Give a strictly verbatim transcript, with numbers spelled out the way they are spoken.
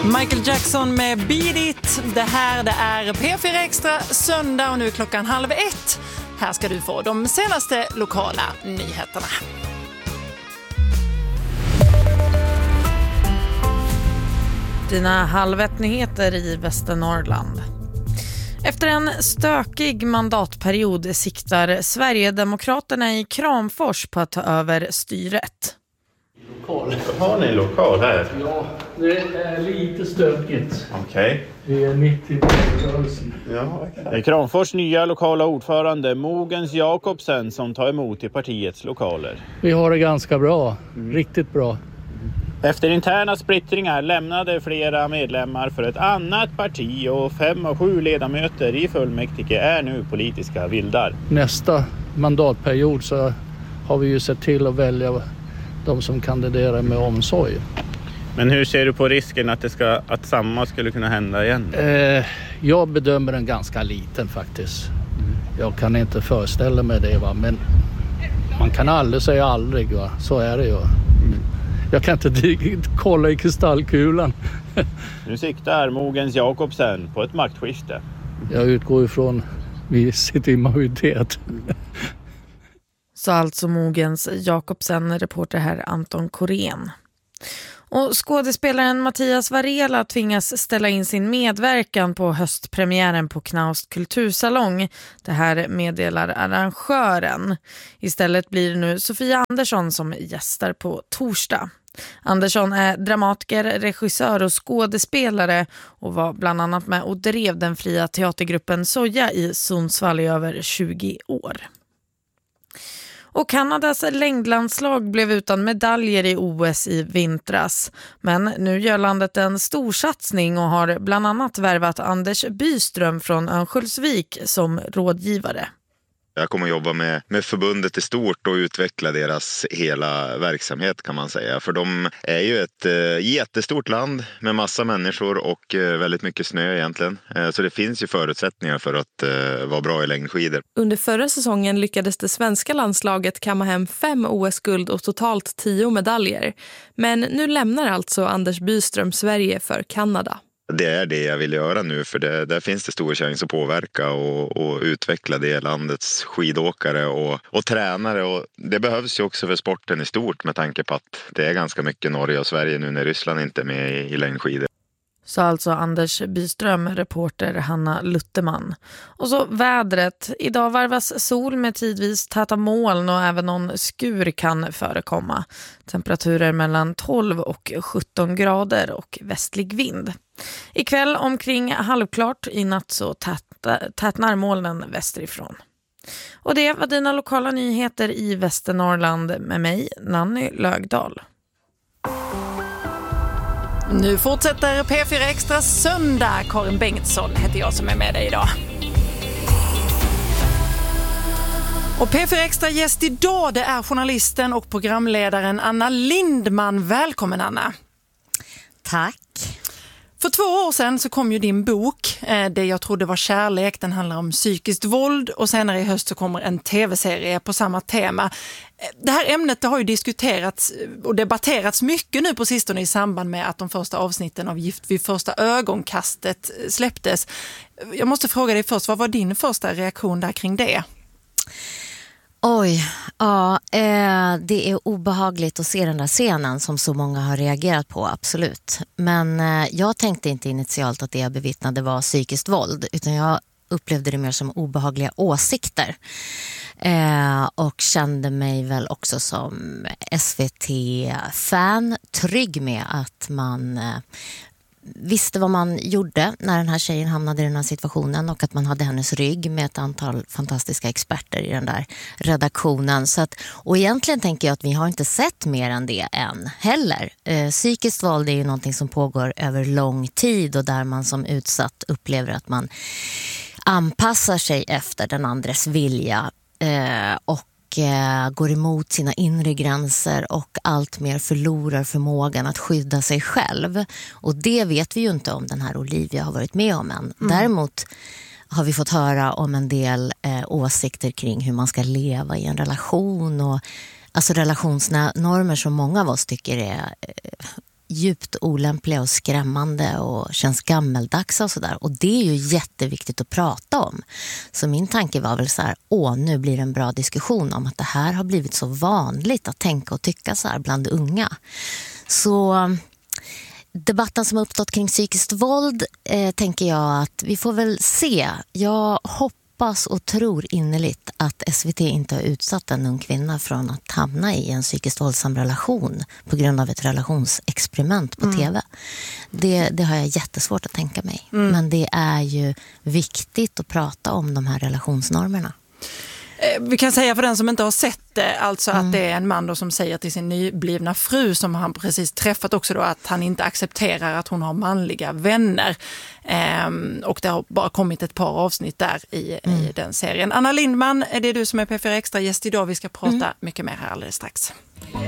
Michael Jackson med Beat It. Det här det är P fyra Extra söndag och nu är klockan halv ett. Här ska du få de senaste lokala nyheterna. Dina halv ett-nyheter i Västernorrland. Efter en stökig mandatperiod siktar Sverigedemokraterna i Kramfors på att ta över styret. Lokal. Har ni lokal här? Ja, det är lite stökigt. Okej. Okay. Vi är mitt i rörelsen. Ja, okay. Det är Kramfors nya lokala ordförande Mogens Jakobsen som tar emot i partiets lokaler. Vi har det ganska bra. Mm. Riktigt bra. Efter interna splittringar lämnade flera medlemmar för ett annat parti och fem av sju ledamöter i fullmäktige är nu politiska vildar. Nästa mandatperiod så har vi ju sett till att välja de som kandiderar med omsorg. Men hur ser du på risken att, det ska, att samma skulle kunna hända igen? Eh, jag bedömer den ganska liten faktiskt. Mm. Jag kan inte föreställa mig det, va? Men man kan aldrig säga aldrig, va? Så är det ju. Mm. Jag kan inte kolla i kristallkulan. Nu siktar Mogens Jakobsen på ett maktskifte. Jag utgår ifrån vi sitter i majoritet. Så alltså Mogens Jakobsen, reporter här Anton Korén. Och skådespelaren Mattias Varela tvingas ställa in sin medverkan på höstpremiären på Knaust kultursalong. Det här meddelar arrangören. Istället blir det nu Sofia Andersson som gästar på torsdag. Andersson är dramatiker, regissör och skådespelare och var bland annat med och drev den fria teatergruppen Soja i Sundsvall i över tjugo år. Och Kanadas längdlandslag blev utan medaljer i O S i vintras. Men nu gör landet en stor satsning och har bland annat värvat Anders Byström från Örnsköldsvik som rådgivare. Jag kommer att jobba med, med förbundet i stort och utveckla deras hela verksamhet kan man säga. För de är ju ett eh, jättestort land med massa människor och eh, väldigt mycket snö egentligen. Eh, så det finns ju förutsättningar för att eh, vara bra i längdskidor. Under förra säsongen lyckades det svenska landslaget kamma hem fem O S-guld och totalt tio medaljer. Men nu lämnar alltså Anders Byström Sverige för Kanada. Det är det jag vill göra nu för det, där finns det stor chans att påverka och, och utveckla det landets skidåkare och, och tränare. Och det behövs ju också för sporten i stort med tanke på att det är ganska mycket Norge och Sverige nu när Ryssland inte är med i, i längdskidor. Så alltså Anders Byström, reporter Hanna Lutterman. Och så vädret. Idag varvas sol med tidvis täta moln och även någon skur kan förekomma. Temperaturer mellan tolv och sjutton grader och västlig vind. Ikväll omkring halvklart, i natt så täta, tätnar molnen västerifrån. Och det var dina lokala nyheter i Västernorrland med mig, Nanny Lögdahl. Nu fortsätter P fyra Extra söndag. Karin Bengtsson heter jag som är med dig idag. Och P fyra Extra gäst idag, det är journalisten och programledaren Anna Lindman. Välkommen Anna. Tack. För två år sedan så kom ju din bok, Det jag trodde var kärlek. Den handlar om psykiskt våld och senare i höst så kommer en tv-serie på samma tema. Det här ämnet det har ju diskuterats och debatterats mycket nu på sistone i samband med att de första avsnitten av Gift vid första ögonkastet släpptes. Jag måste fråga dig först, vad var din första reaktion där kring det? Oj, ja, eh, det är obehagligt att se den där scenen som så många har reagerat på, absolut. Men eh, jag tänkte inte initialt att det jag bevittnade var psykiskt våld, utan jag upplevde det mer som obehagliga åsikter. Eh, och kände mig väl också som S V T-fan trygg med att man eh, visste vad man gjorde när den här tjejen hamnade i den här situationen och att man hade hennes rygg med ett antal fantastiska experter i den där redaktionen. Så att, och egentligen tänker jag att vi har inte sett mer än det än heller. Eh, psykiskt våld är ju någonting som pågår över lång tid och där man som utsatt upplever att man anpassar sig efter den andres vilja eh, och går emot sina inre gränser och allt mer förlorar förmågan att skydda sig själv. Och det vet vi ju inte om den här Olivia har varit med om än. Mm. Däremot har vi fått höra om en del eh, åsikter kring hur man ska leva i en relation och alltså relationsnormer som många av oss tycker är eh, djupt olämpliga och skrämmande och känns gammeldags och sådär. Och det är ju jätteviktigt att prata om. Så min tanke var väl så här, åh, nu blir det en bra diskussion om att det här har blivit så vanligt att tänka och tycka så här bland unga. Så debatten som har uppstått kring psykiskt våld eh, tänker jag att vi får väl se. Jag hoppas och tror innerligt att S V T inte har utsatt en ung kvinna från att hamna i en psykiskt våldsam relation på grund av ett relationsexperiment på mm. tv. Det, det har jag jättesvårt att tänka mig. Mm. Men det är ju viktigt att prata om de här relationsnormerna. Vi kan säga för den som inte har sett det, alltså mm. att det är en man då som säger till sin nyblivna fru som han precis träffat också då, att han inte accepterar att hon har manliga vänner. Ehm, och det har bara kommit ett par avsnitt där i, mm. i den serien. Anna Lindman, är det du som är P fyra Extra gäst idag. Vi ska prata mm. mycket mer här alldeles strax.